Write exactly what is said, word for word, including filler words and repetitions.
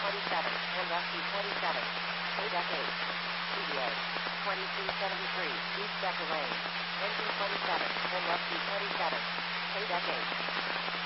twenty-seven, and Rusty twenty-seven. Paydeck eight. T D A. twenty-two seventy-three, East Decker Lane. Engine twenty-seven, and Rusty twenty-seven. Paydeck eight.